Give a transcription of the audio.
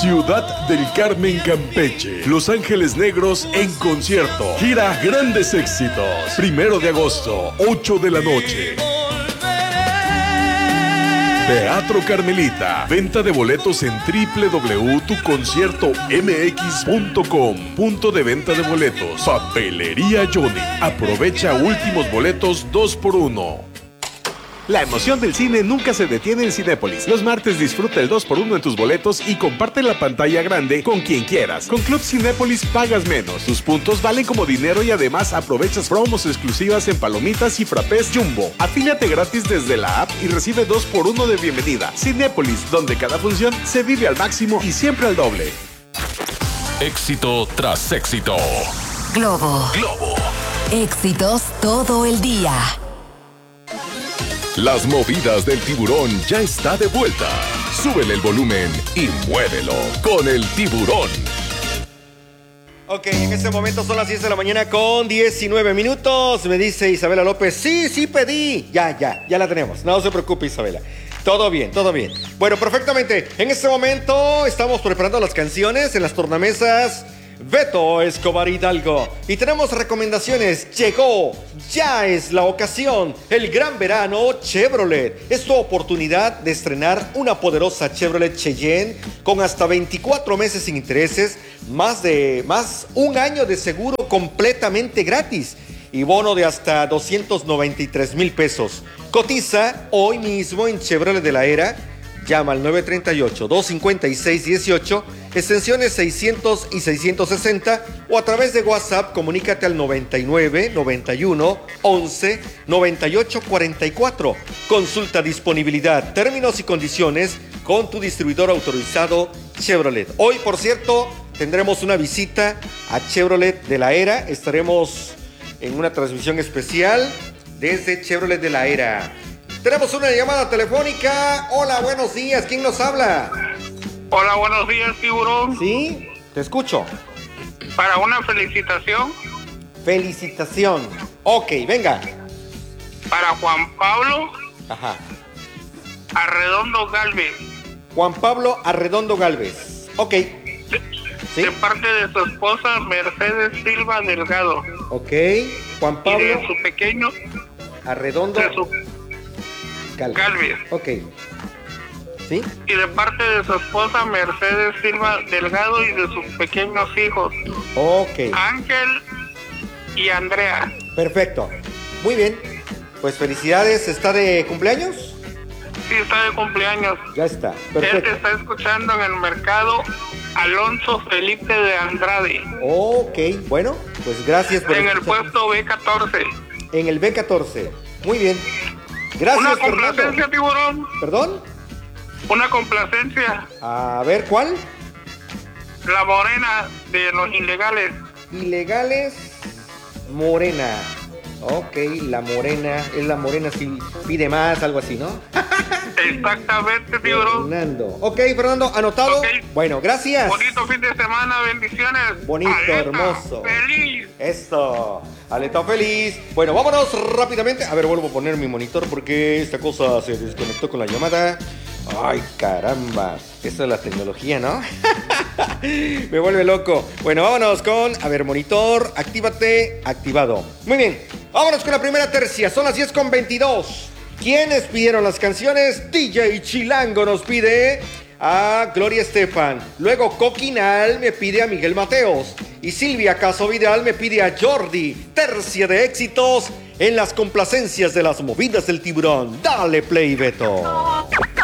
Ciudad del Carmen, Campeche. Los Ángeles Negros en concierto. Gira Grandes Éxitos. 1 de agosto, 8 de la noche. Teatro Carmelita. Venta de boletos en www.tuconciertomx.com. Punto de venta de boletos. Papelería Johnny. Aprovecha últimos boletos 2x1. La emoción del cine nunca se detiene en Cinépolis. Los martes disfruta el 2x1 en tus boletos y comparte la pantalla grande con quien quieras. Con Club Cinépolis pagas menos. Tus puntos valen como dinero y además aprovechas promos exclusivas en palomitas y frappés Jumbo. Afíliate gratis desde la app y recibe 2x1 de bienvenida. Cinépolis, donde cada función se vive al máximo y siempre al doble. Éxito tras éxito. Globo. Éxitos todo el día. Las movidas del tiburón ya está de vuelta. Súbele el volumen y muévelo con el tiburón. Ok, en este momento son las 10 de la mañana con 19 minutos. Me dice Isabela López, sí pedí. Ya la tenemos. No se preocupe, Isabela. Todo bien. Bueno, perfectamente. En este momento estamos preparando las canciones en las tornamesas Beto Escobar Hidalgo. Y tenemos recomendaciones. Llegó, ya es la ocasión. El gran verano Chevrolet. Es tu oportunidad de estrenar una poderosa Chevrolet Cheyenne con hasta 24 meses sin intereses, más un año de seguro completamente gratis y bono de hasta 293,000 pesos. Cotiza hoy mismo en Chevrolet de la Era. Llama al 938-256-18, extensiones 600 y 660, o a través de WhatsApp comunícate al 99 91 11 98 44. Consulta disponibilidad, términos y condiciones con tu distribuidor autorizado Chevrolet. Hoy, por cierto, tendremos una visita a Chevrolet de la Era. Estaremos en una transmisión especial desde Chevrolet de la Era. Tenemos una llamada telefónica. Hola, buenos días. ¿Quién nos habla? Hola, buenos días, tiburón. Sí, te escucho. Para una felicitación. Felicitación. Ok, venga. Para Juan Pablo. Ajá. Arredondo Galvez. Juan Pablo Arredondo Galvez. Ok. ¿Sí? De parte de su esposa Mercedes Silva Delgado. Ok. Juan Pablo. Y de su pequeño. Arredondo. De su Galvez. Ok. ¿Sí? Y de parte de su esposa Mercedes Silva Delgado y de sus pequeños hijos. Ok. Ángel y Andrea. Perfecto. Muy bien. Pues felicidades. ¿Está de cumpleaños? Sí, está de cumpleaños. Ya está. Perfecto. Él te está escuchando en el mercado Alonso Felipe de Andrade. Ok. Bueno, pues gracias por en el puesto B14. En el B14. Muy bien. Gracias, una complacencia, Fernando. tiburón. ¿Perdón? Una complacencia. A ver, ¿cuál? La Morena de los Ilegales. Ilegales, Morena. Ok, la Morena. Es la Morena si pide más, algo así, ¿no? Exactamente, tiburón. Fernando. Ok, Fernando, anotado. Okay. Bueno, gracias. Bonito fin de semana, bendiciones. Bonito, Aleta, hermoso. Feliz. Esto. Aleta feliz. Bueno, vámonos rápidamente. A ver, vuelvo a poner mi monitor porque esta cosa se desconectó con la llamada. Ay, caramba. Eso es la tecnología, ¿no? Me vuelve loco. Bueno, vámonos con... A ver, monitor, actívate, activado. Muy bien, vámonos con la primera tercia. Son las 10:22. ¿Quiénes pidieron las canciones? DJ Chilango nos pide a Gloria Estefan. Luego Coquinal me pide a Miguel Mateos. Y Silvia Caso Vidal me pide a Jordi. Tercia de éxitos en las complacencias de las movidas del tiburón. Dale play, Beto.